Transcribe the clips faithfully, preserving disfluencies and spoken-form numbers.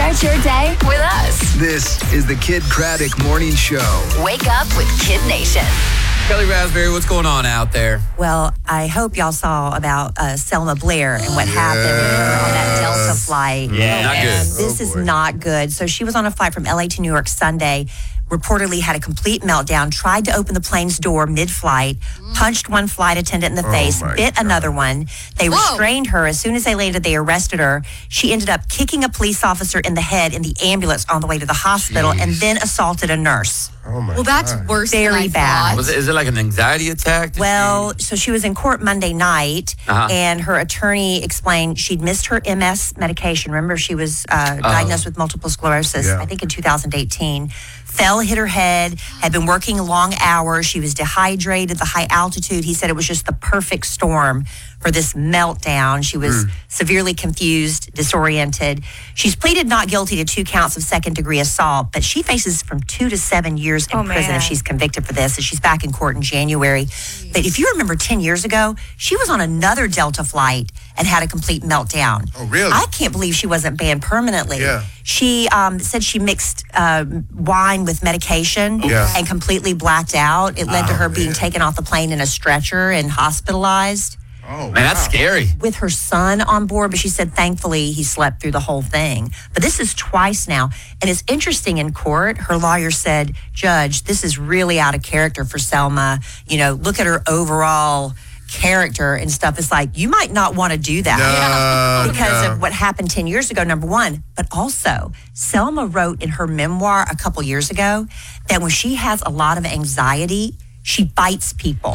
Start your day with us. This is the Kid Craddock Morning Show. Wake up with Kid Nation. Kelly Raspberry, what's going on out there? Well, I hope y'all saw about uh, Selma Blair and what happened with her on that Delta flight. Yeah, not And good. This Oh, is boy. not good. So she was on a flight from L A to New York Sunday, reportedly had a complete meltdown, tried to open the plane's door mid-flight, punched one flight attendant in the face, my bit God. another one. They Whoa. restrained her. As soon as they landed, they arrested her. She ended up kicking a police officer in the head in the ambulance on the way to the hospital and then assaulted a nurse. Oh, my Well, that's God. worse Very than I bad. thought. Was it, is it like an anxiety attack? Did Well, so she was in court Monday night, Uh-huh. and her attorney explained she'd missed her M S medication. Remember, she was uh, diagnosed with multiple sclerosis, Yeah. I think in two thousand eighteen. Fell, hit her head, had been working long hours. She was dehydrated, the high altitude. He said it was just the perfect storm for this meltdown. She was severely confused, disoriented. She's pleaded not guilty to two counts of second degree assault, but she faces from two to seven years in Oh, prison man. if she's convicted for this, and she's back in court in January. But if you remember ten years ago, she was on another Delta flight and had a complete meltdown. Oh, really? I can't believe she wasn't banned permanently. Yeah. She um, said she mixed uh, wine with medication Yeah. and completely blacked out. It led to Oh, her being man. taken off the plane in a stretcher and hospitalized Oh, Man, that's wow. scary. with her son on board, but she said thankfully he slept through the whole thing. But this is twice now. And it's interesting in court, her lawyer said, Judge, this is really out of character for Selma. You know, look at her overall character and stuff. It's like, you might not want to do that. No, Because no. of what happened ten years ago, number one. But also, Selma wrote in her memoir a couple years ago that when she has a lot of anxiety, she bites people.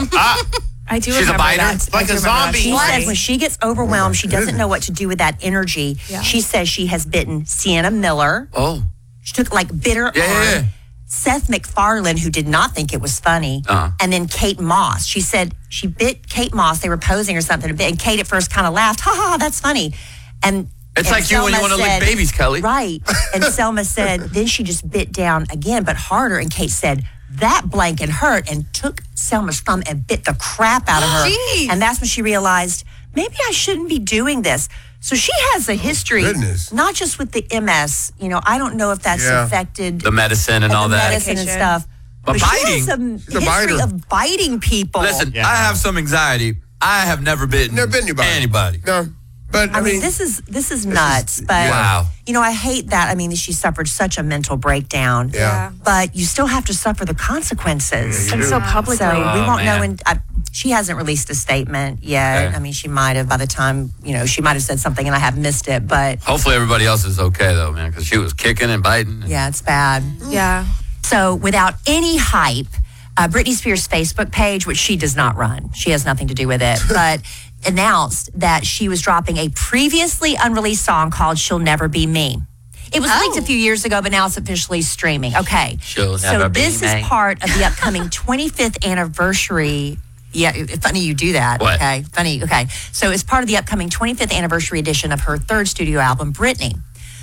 I do She's a remember bite her? that. Like I do a remember that. zombie. She What? says when she gets overwhelmed, she doesn't know what to do with that energy. Yeah. She says she has bitten Sienna Miller. Oh. She took like bitter Yeah, yeah, on yeah. Seth MacFarlane, who did not think it was funny, Uh-huh. and then Kate Moss. She said she bit Kate Moss. They were posing or something, and Kate at first kind of laughed, ha ha, that's funny. And It's and like you when you Selma want to lick said- babies, Kelly. Right. And Selma said, then she just bit down again, but harder. And Kate said, that blanket hurt, and took Selma's thumb and bit the crap out of her. Jeez. And that's when she realized, maybe I shouldn't be doing this. So she has a history, goodness. not just with the M S. You know, I don't know if that's Yeah. affected The medicine and the all that. medicine and Medication. stuff. But she biting? has some She's a history biter. of biting people. Listen, Yeah. I have some anxiety. I have never bitten, Never bitten anybody. anybody. No. But, I, I mean, mean, this is this is nuts, but Wow. you know, I hate that. I mean, she suffered such a mental breakdown. Yeah. But you still have to suffer the consequences. Yeah, And you so do. publicly. So we Oh, won't know. man. And uh, she hasn't released a statement yet. Okay. I mean, she might have by the time, you know, she might have said something and I have missed it. But Hopefully everybody else is okay, though, man, because she was kicking and biting. yeah, it's bad. Yeah. So without any hype, uh, Britney Spears' Facebook page, which she does not run, she has nothing to do with it, but announced that she was dropping a previously unreleased song called She'll Never Be Me. It was leaked a few years ago, but now it's officially streaming. Okay. She'll so never be this me. is part of the upcoming twenty-fifth anniversary. Yeah, funny you do that. What? Okay, funny. Okay. So it's part of the upcoming twenty-fifth anniversary edition of her third studio album, Britney.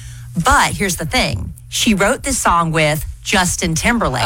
But here's the thing. She wrote this song with Justin Timberlake.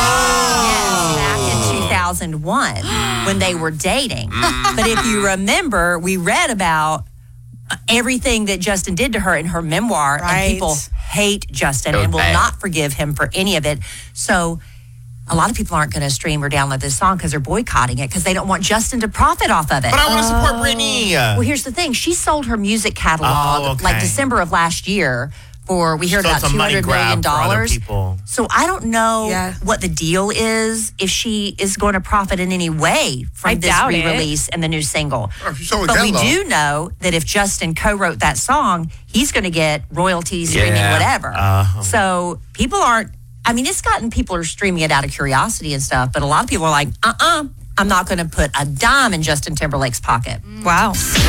Yes, back in two thousand one when they were dating. But if you remember, we read about everything that Justin did to her in her memoir, Right. and people hate Justin It was and will bad. not forgive him for any of it. So a lot of people aren't going to stream or download this song because they're boycotting it because they don't want Justin to profit off of it. But I want to support Britney. Well, here's the thing. She sold her music catalog Oh, okay. like December of last year for, we heard So about it's a two money hundred million grab for other dollars. people. So I don't know Yeah. what the deal is, if she is going to profit in any way from I this doubt it. re-release and the new single. Oh, if you sold it But that we long. do know that if Justin co-wrote that song, he's going to get royalties, streaming, Yeah. whatever. Uh-huh. So people aren't, I mean, it's gotten people are streaming it out of curiosity and stuff, but a lot of people are like, uh-uh, I'm not going to put a dime in Justin Timberlake's pocket. Wow.